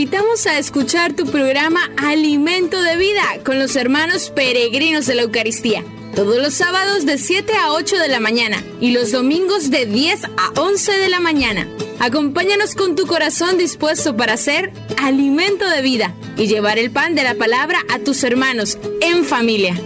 invitamos a escuchar tu programa Alimento de Vida con los hermanos peregrinos de la Eucaristía. Todos los sábados de 7 a 8 de la mañana y los domingos de 10 a 11 de la mañana. Acompáñanos con tu corazón dispuesto para ser alimento de vida y llevar el pan de la palabra a tus hermanos en familia.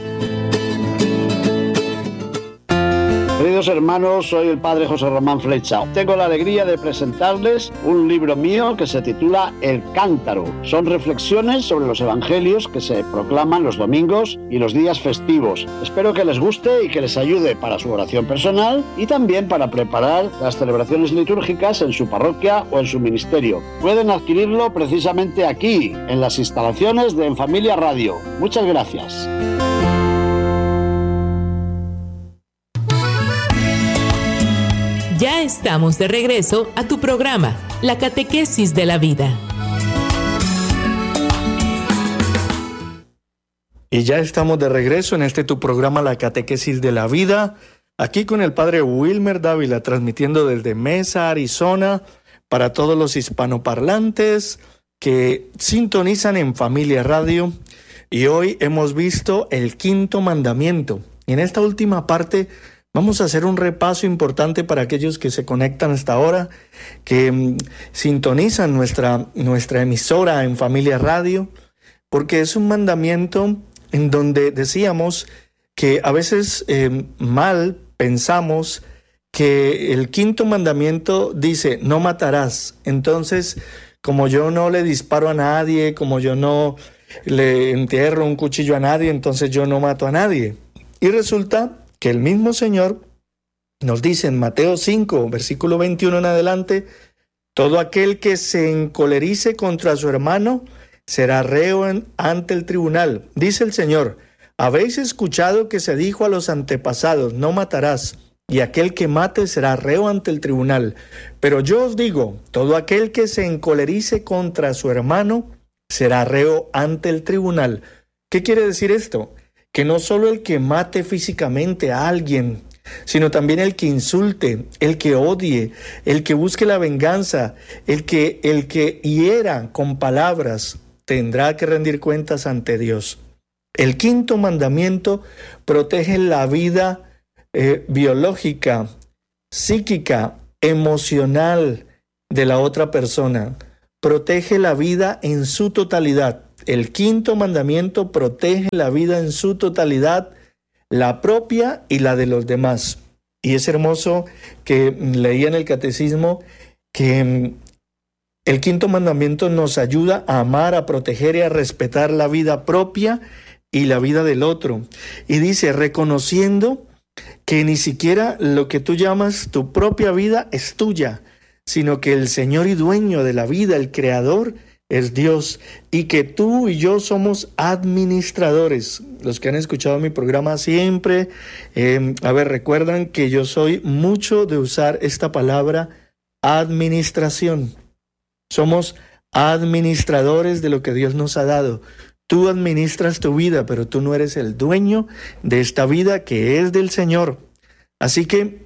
Queridos hermanos, soy el Padre José Román Flecha. Tengo la alegría de presentarles un libro mío que se titula El Cántaro. Son reflexiones sobre los evangelios que se proclaman los domingos y los días festivos. Espero que les guste y que les ayude para su oración personal y también para preparar las celebraciones litúrgicas en su parroquia o en su ministerio. Pueden adquirirlo precisamente aquí, en las instalaciones de En Familia Radio. Muchas gracias. Ya estamos de regreso a tu programa, La Catequesis de la Vida. Y ya estamos de regreso en tu programa, La Catequesis de la Vida, aquí con el Padre Wilmer Dávila, transmitiendo desde Mesa, Arizona, para todos los hispanoparlantes que sintonizan en Familia Radio. Y hoy hemos visto el quinto mandamiento. Y en esta última parte vamos a hacer un repaso importante para aquellos que se conectan hasta ahora, que sintonizan nuestra emisora en Familia Radio, porque es un mandamiento en donde decíamos que a veces mal pensamos que el quinto mandamiento dice, no matarás. Entonces, como yo no le disparo a nadie, como yo no le entierro un cuchillo a nadie, entonces yo no mato a nadie. Y resulta que el mismo Señor nos dice en Mateo 5, versículo 21 en adelante, todo aquel que se encolerice contra su hermano será reo ante el tribunal. Dice el Señor, habéis escuchado que se dijo a los antepasados, no matarás, y aquel que mate será reo ante el tribunal. Pero yo os digo, todo aquel que se encolerice contra su hermano será reo ante el tribunal. ¿Qué quiere decir esto? Que no solo el que mate físicamente a alguien, sino también el que insulte, el que odie, el que busque la venganza, el que hiera con palabras, tendrá que rendir cuentas ante Dios. El quinto mandamiento protege la vida biológica, psíquica, emocional de la otra persona. Protege la vida en su totalidad. El quinto mandamiento protege la vida en su totalidad, la propia y la de los demás. Y es hermoso que leía en el catecismo que el quinto mandamiento nos ayuda a amar, a proteger y a respetar la vida propia y la vida del otro. Y dice, reconociendo que ni siquiera lo que tú llamas tu propia vida es tuya, sino que el Señor y dueño de la vida, el Creador, es Dios, y que tú y yo somos administradores. Los que han escuchado mi programa siempre, recuerdan que yo soy mucho de usar esta palabra administración. Somos administradores de lo que Dios nos ha dado. Tú administras tu vida, pero tú no eres el dueño de esta vida que es del Señor. Así que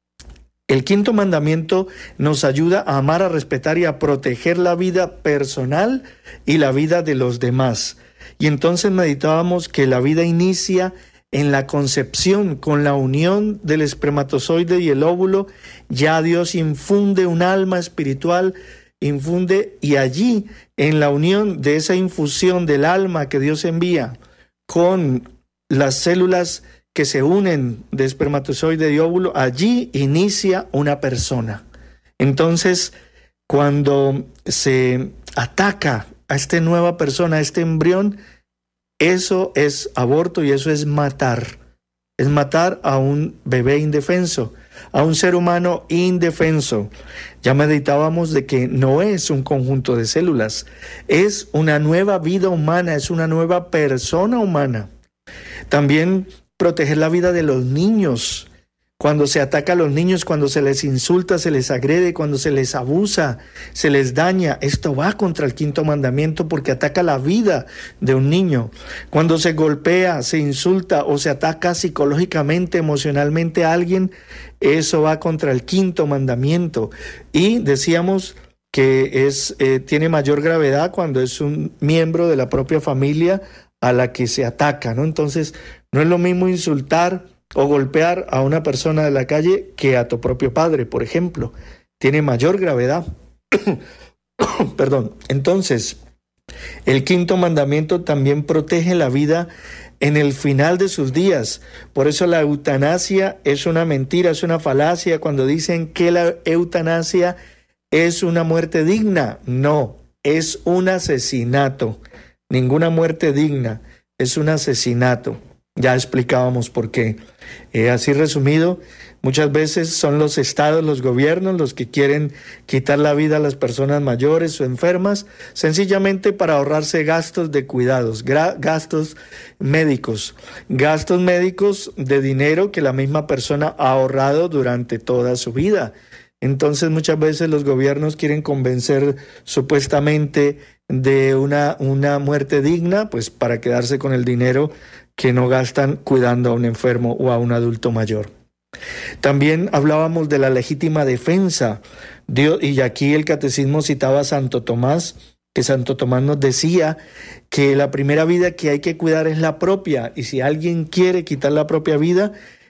el quinto mandamiento nos ayuda a amar, a respetar y a proteger la vida personal y la vida de los demás. Y entonces meditábamos que la vida inicia en la concepción, con la unión del espermatozoide y el óvulo. Ya Dios infunde un alma espiritual, y allí, en la unión de esa infusión del alma que Dios envía con las células que se unen de espermatozoide y óvulo, allí inicia una persona. Entonces, cuando se ataca a esta nueva persona, a este embrión, eso es aborto y eso es matar. Es matar a un bebé indefenso, a un ser humano indefenso. Ya meditábamos de que no es un conjunto de células, es una nueva vida humana, es una nueva persona humana. También proteger la vida de los niños. Cuando se ataca a los niños, cuando se les insulta, se les agrede, cuando se les abusa, se les daña, esto va contra el quinto mandamiento porque ataca la vida de un niño. Cuando se golpea, se insulta o se ataca psicológicamente, emocionalmente a alguien, eso va contra el quinto mandamiento. Y decíamos que tiene mayor gravedad cuando es un miembro de la propia familia a la que se ataca, ¿no? Entonces, no es lo mismo insultar o golpear a una persona de la calle que a tu propio padre, por ejemplo. Tiene mayor gravedad. Perdón. Entonces, el quinto mandamiento también protege la vida en el final de sus días. Por eso la eutanasia es una mentira, es una falacia cuando dicen que la eutanasia es una muerte digna. No, es un asesinato. Ninguna muerte digna, es un asesinato. Ya explicábamos por qué. Así resumido, muchas veces son los estados, los gobiernos, los que quieren quitar la vida a las personas mayores o enfermas, sencillamente para ahorrarse gastos de cuidados, gastos médicos de dinero que la misma persona ha ahorrado durante toda su vida. Entonces muchas veces los gobiernos quieren convencer supuestamente de una muerte digna, pues para quedarse con el dinero que no gastan cuidando a un enfermo o a un adulto mayor. También hablábamos de la legítima defensa. Y aquí el catecismo citaba a Santo Tomás, que Santo Tomás nos decía que la primera vida que hay que cuidar es la propia, y si alguien quiere quitar la propia vida,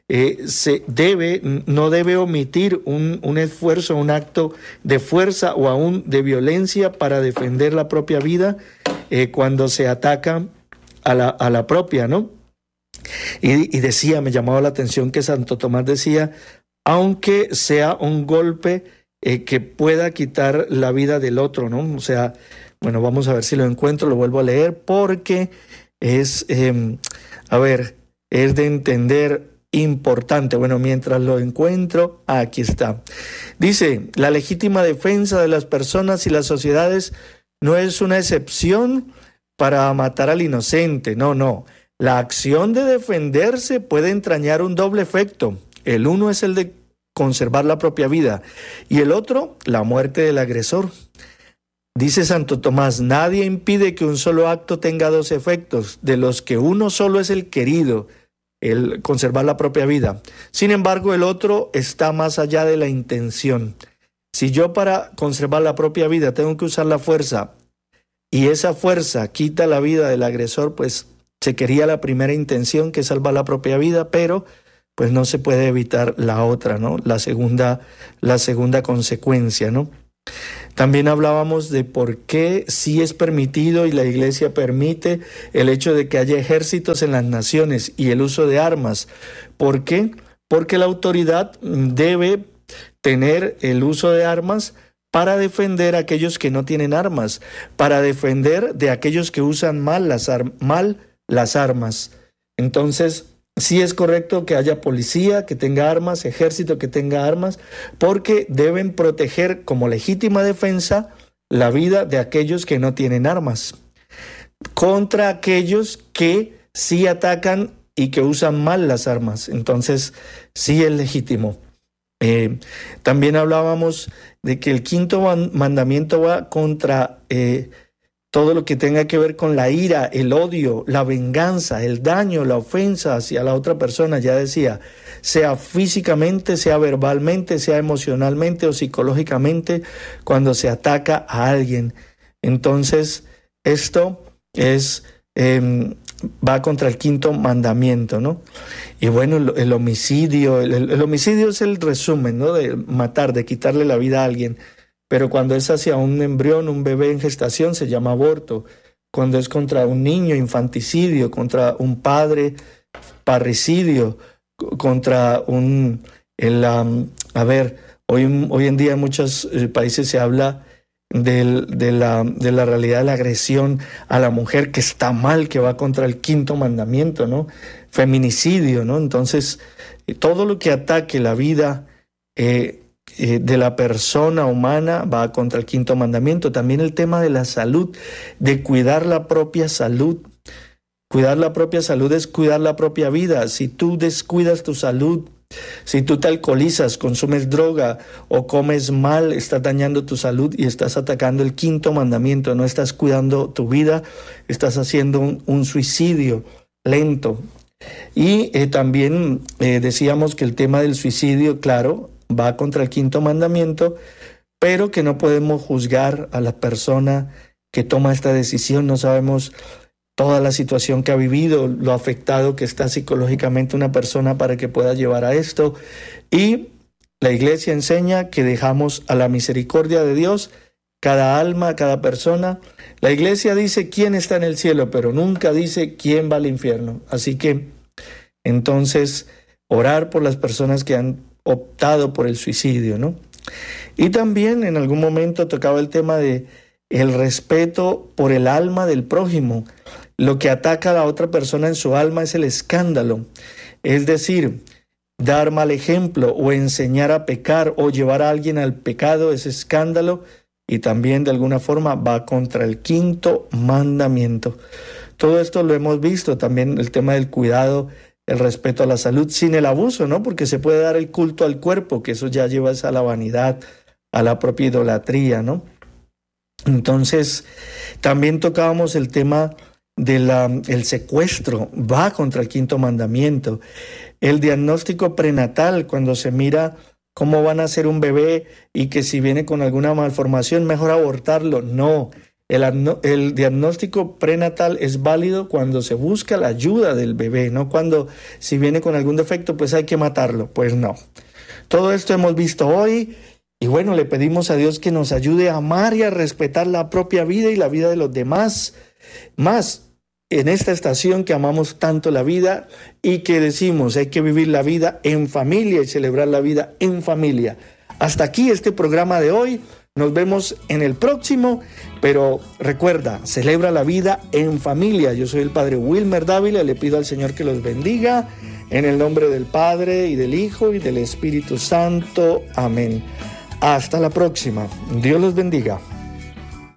no debe omitir un esfuerzo, un acto de fuerza o aún de violencia para defender la propia vida cuando se ataca a la propia, ¿no? Y decía, me llamaba la atención que Santo Tomás decía, aunque sea un golpe que pueda quitar la vida del otro, ¿no? O sea, bueno, vamos a ver si lo encuentro, lo vuelvo a leer, porque es de entender importante. Bueno, mientras lo encuentro, aquí está. Dice, la legítima defensa de las personas y las sociedades no es una excepción para matar al inocente, no. La acción de defenderse puede entrañar un doble efecto. El uno es el de conservar la propia vida y el otro, la muerte del agresor. Dice Santo Tomás, nadie impide que un solo acto tenga dos efectos, de los que uno solo es el querido, el conservar la propia vida. Sin embargo, el otro está más allá de la intención. Si yo para conservar la propia vida tengo que usar la fuerza y esa fuerza quita la vida del agresor, pues se quería la primera intención, que es salvar la propia vida, pero pues no se puede evitar la otra, ¿no? La segunda consecuencia, ¿no? También hablábamos de por qué sí es permitido y la Iglesia permite el hecho de que haya ejércitos en las naciones y el uso de armas. ¿Por qué? Porque la autoridad debe tener el uso de armas para defender a aquellos que no tienen armas, para defender de aquellos que usan mal las armas. Entonces, sí es correcto que haya policía que tenga armas, ejército que tenga armas, porque deben proteger como legítima defensa la vida de aquellos que no tienen armas, contra aquellos que sí atacan y que usan mal las armas. Entonces, sí es legítimo. También hablábamos de que el quinto mandamiento va contra todo lo que tenga que ver con la ira, el odio, la venganza, el daño, la ofensa hacia la otra persona. Ya decía, sea físicamente, sea verbalmente, sea emocionalmente o psicológicamente, cuando se ataca a alguien. Entonces, esto va contra el quinto mandamiento, ¿no? Y bueno, el homicidio, el homicidio es el resumen, ¿no? De matar, de quitarle la vida a alguien. Pero cuando es hacia un embrión, un bebé en gestación, se llama aborto. Cuando es contra un niño, infanticidio. Contra un padre, parricidio. Contra hoy en día en muchos países se habla de la realidad de la agresión a la mujer, que está mal, que va contra el quinto mandamiento, ¿no? Feminicidio, ¿no? Entonces, todo lo que ataque la vida de la persona humana va contra el quinto mandamiento. También el tema de la salud, de cuidar la propia salud. Cuidar la propia salud es cuidar la propia vida. Si tú descuidas tu salud, si tú te alcoholizas, consumes droga o comes mal, estás dañando tu salud y estás atacando el quinto mandamiento. No estás cuidando tu vida, estás haciendo un suicidio lento. Y también decíamos que el tema del suicidio, claro, va contra el quinto mandamiento, pero que no podemos juzgar a la persona que toma esta decisión. No sabemos toda la situación que ha vivido, lo afectado que está psicológicamente una persona para que pueda llevar a esto. Y la iglesia enseña que dejamos a la misericordia de Dios cada alma, cada persona. La iglesia dice quién está en el cielo, pero nunca dice quién va al infierno. Así que, entonces, orar por las personas que han optado por el suicidio, ¿no? Y también en algún momento tocaba el tema de el respeto por el alma del prójimo. Lo que ataca a la otra persona en su alma es el escándalo. Es decir, dar mal ejemplo o enseñar a pecar o llevar a alguien al pecado es escándalo y también de alguna forma va contra el 5º mandamiento. Todo esto lo hemos visto, también el tema del cuidado, el respeto a la salud sin el abuso, ¿no? Porque se puede dar el culto al cuerpo, que eso ya lleva a la vanidad, a la propia idolatría, ¿no? Entonces, también tocábamos el tema del secuestro, va contra el 5º mandamiento. El diagnóstico prenatal, cuando se mira cómo van a ser un bebé y que si viene con alguna malformación, mejor abortarlo. No, el diagnóstico prenatal es válido cuando se busca la ayuda del bebé, no cuando si viene con algún defecto, pues hay que matarlo. Pues no. Todo esto hemos visto hoy. Y bueno, le pedimos a Dios que nos ayude a amar y a respetar la propia vida y la vida de los demás. Más en esta estación que amamos tanto la vida y que decimos hay que vivir la vida en familia y celebrar la vida en familia. Hasta aquí este programa de hoy. Nos vemos en el próximo, pero recuerda, celebra la vida en familia. Yo soy el Padre Wilmer Dávila, le pido al Señor que los bendiga en el nombre del Padre y del Hijo y del Espíritu Santo. Amén. Hasta la próxima. Dios los bendiga.